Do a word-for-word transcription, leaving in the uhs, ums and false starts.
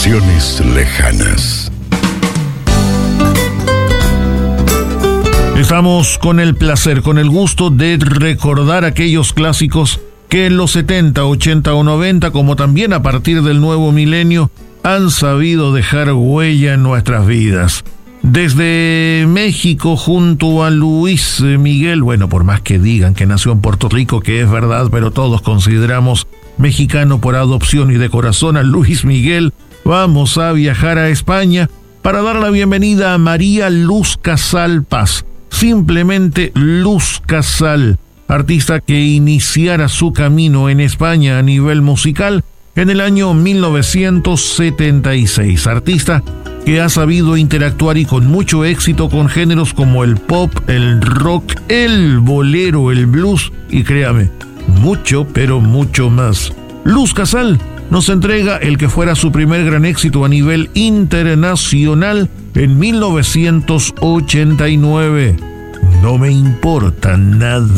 Canciones lejanas. Estamos con el placer, con el gusto de recordar aquellos clásicos que en los setenta, ochenta o noventa, como también a partir del nuevo milenio, han sabido dejar huella en nuestras vidas. Desde México, junto a Luis Miguel, bueno, por más que digan que nació en Puerto Rico, que es verdad, pero todos consideramos mexicano por adopción y de corazón a Luis Miguel, vamos a viajar a España para dar la bienvenida a María Luz Casal Paz, simplemente Luz Casal, artista que iniciara su camino en España a nivel musical en el año mil novecientos setenta y seis, artista que ha sabido interactuar y con mucho éxito con géneros como el pop, el rock, el bolero, el blues y créame, mucho pero mucho más. Luz Casal nos entrega el que fuera su primer gran éxito a nivel internacional en mil novecientos ochenta y nueve. No me importa nada.